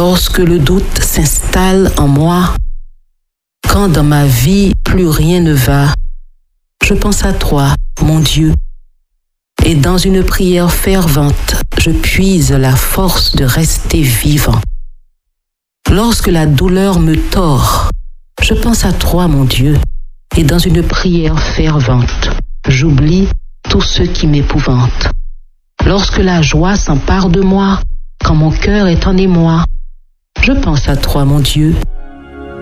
Lorsque le doute s'installe en moi, quand dans ma vie plus rien ne va, je pense à toi, mon Dieu, et dans une prière fervente, je puise la force de rester vivant. Lorsque la douleur me tord, je pense à toi, mon Dieu, et dans une prière fervente, j'oublie tout ce qui m'épouvante. Lorsque la joie s'empare de moi, quand mon cœur est en émoi, je pense à toi, mon Dieu,